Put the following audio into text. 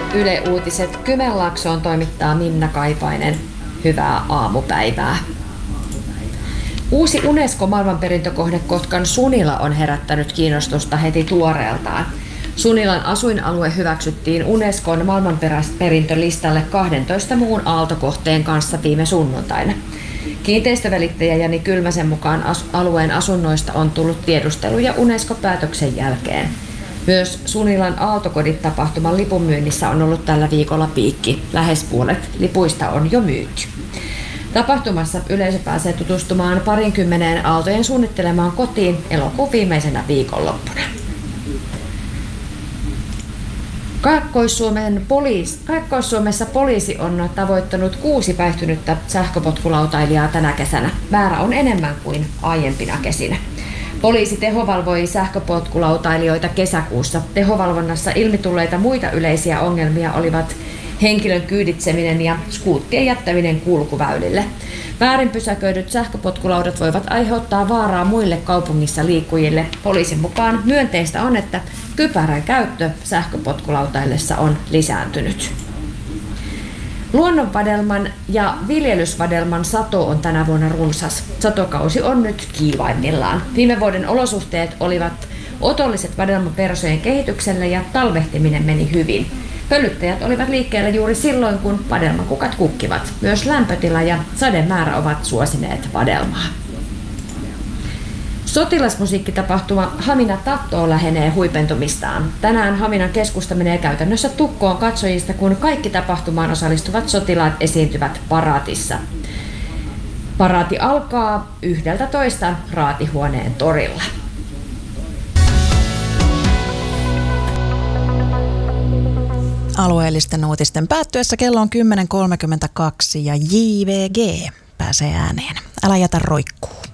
Yle Uutiset Kymenlaaksoon toimittaa Minna Kaipainen. Hyvää aamupäivää. Uusi UNESCO-maailmanperintökohde Kotkan Sunila on herättänyt kiinnostusta heti tuoreeltaan. Sunilan asuinalue hyväksyttiin Unescon maailmanperintölistalle 12 muun aaltokohteen kanssa viime sunnuntaina. Kiinteistövälittäjä Jani Kylmäsen mukaan alueen asunnoista on tullut tiedusteluja UNESCO-päätöksen jälkeen. Myös Sunilan aaltokodit -tapahtuman lipunmyynnissä on ollut tällä viikolla piikki. Lähes puolet lipuista on jo myyty. Tapahtumassa yleisö pääsee tutustumaan 20 aaltojen suunnittelemaan kotiin elokuun viimeisenä viikonloppuna. Kaakkois-Suomessa poliisi on tavoittanut 6 päihtynyttä sähköpotkulautailijaa tänä kesänä. Määrä on enemmän kuin aiempina kesinä. Poliisi tehovalvoi sähköpotkulautailijoita kesäkuussa. Tehovalvonnassa ilmitulleita muita yleisiä ongelmia olivat henkilön kyyditseminen ja skuuttien jättäminen kulkuväylille. Väärin pysäköidyt sähköpotkulaudat voivat aiheuttaa vaaraa muille kaupungissa liikkujille. Poliisin mukaan myönteistä on, että kypärän käyttö sähköpotkulautaillessa on lisääntynyt. Luonnonvadelman ja viljelysvadelman sato on tänä vuonna runsas. Satokausi on nyt kiivaimmillaan. Viime vuoden olosuhteet olivat otolliset vadelmapersojen kehitykselle ja talvehtiminen meni hyvin. Pöllyttäjät olivat liikkeellä juuri silloin, kun vadelmakukat kukkivat. Myös lämpötila ja sademäärä ovat suosineet vadelmaa. Sotilasmusiikkitapahtuma Hamina Tattoo lähenee huipentumistaan. Tänään Haminan keskusta menee käytännössä tukkoon katsojista, kun kaikki tapahtumaan osallistuvat sotilaat esiintyvät paraatissa. Paraati alkaa 11 Raatihuoneen torilla. Alueellisten uutisten päättyessä kello on 10.32 ja JVG pääsee ääneen. Älä jätä roikkuu.